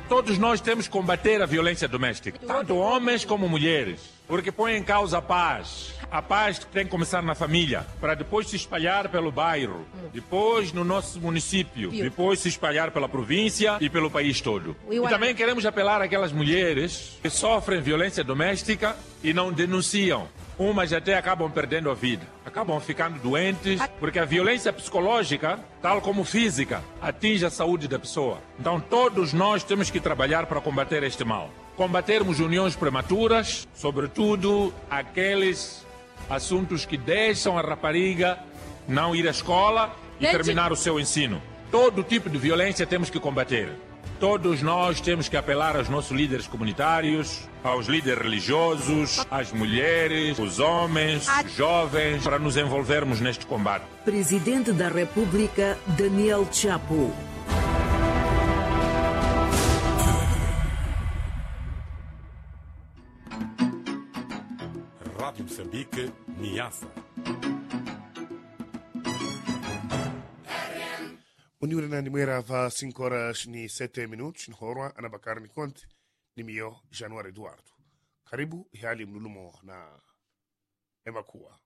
Todos nós temos que combater a violência doméstica, tanto homens como mulheres, porque põe em causa a paz. A paz tem que começar na família, para depois se espalhar pelo bairro, depois no nosso município, depois se espalhar pela província e pelo país todo. E também queremos apelar àquelas mulheres que sofrem violência doméstica e não denunciam. Umas até acabam perdendo a vida, acabam ficando doentes, porque a violência psicológica, tal como física, atinge a saúde da pessoa. Então todos nós temos que trabalhar para combater este mal. Combatermos uniões prematuras, sobretudo aqueles assuntos que deixam a rapariga não ir à escola e terminar o seu ensino. Todo tipo de violência temos que combater. Todos nós temos que apelar aos nossos líderes comunitários, aos líderes religiosos, às mulheres, os homens, os jovens, para nos envolvermos neste combate. Presidente da República, Daniel Chapo. Rádio Moçambique, Niassa. Uniura na nimwera va 5:07 nhorwa anabakar ni konti nimio Januari Eduardo. Karibu hali mnulumo na emakua.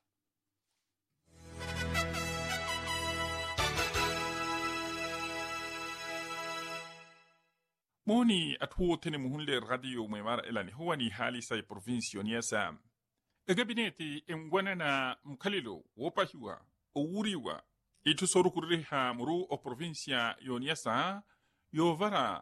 Moni atuo tene muhunle radio mwemara elani huwa ni hali sa provinsi Niassa. Gabineti engwana na mkalilo wopahiwa owuriwa itu soru kuriha muru o provincia Niassa yovara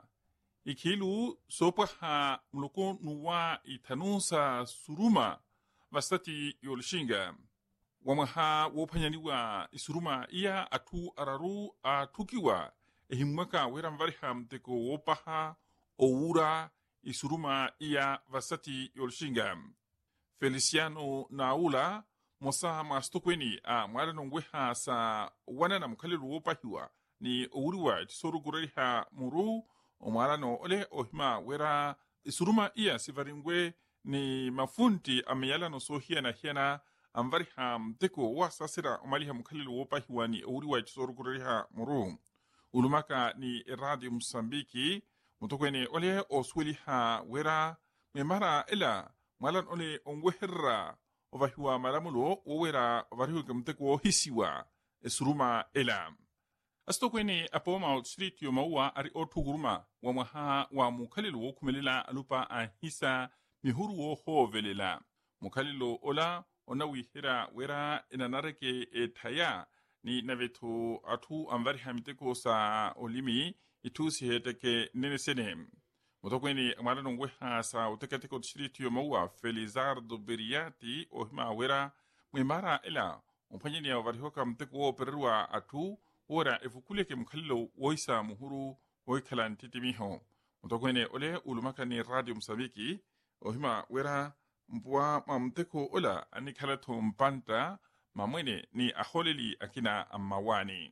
ikilu sopaha mloko nuwa itanusa suruma vastati yolshinga wamaha wopanyaniwa isuruma iya atu araru atukiwa ehimwaka weramvariha mteko wopaha owura isuruma iya vastati yolshinga Feliciano Naula mosa mastokweni a mwara nongweha sa wana na mkalilu wopahiwa ni owuriwa itisoru kuriha muru o mwara no ole ohima wera isuruma iya sivaringwe ni mafunti ameyala no sohia na hiena amvariha mteko wasasira omaliha mkalilu wopahiwa ni owuriwa itisoru kuriha muru ulumaka ni Radio Msambiki mutokweni ole osweliha wera memara ela mwalan ole ongweherra ovahiwa maramulo wowera ovarihuke mteko hisiwa esuruma ela astokweni apoma street yo maua ari otuguruma wa maha wa mukalilu wo kumelela alupa ahisa mihuru wo hovelela mukalilu ola onawihira wera inanareke etaya ni naveto atu amvari hamiteko sa olimi itusi heteke nenesene mutokweni amara nongwe sa utekateko street yo maua Felizardo Beriati ohima wera mwemara ela umpanyeni ya ovarihoka mteko wo pererwa atu ora efukuleke mkhalilo woisa muhuru woikhala ntitimiho mutokweni ole ulumaka ni Radio Msambiki ohima wera mpua mamteko ola anikhala mpanta mamwene ni aholeli akina amawani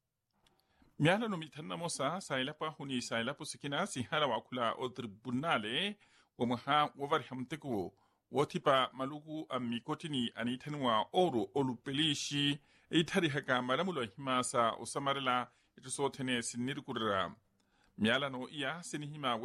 miala no mitana mosa sailapa huni sailapo sikina sihala wakula o tribunale wamaha wavari hamteko wotipa malugu amikotini anitanwa oro olupelishi eitari haka maramulo himasa osamarela ituso tene sinirkurra miala no iya sinihima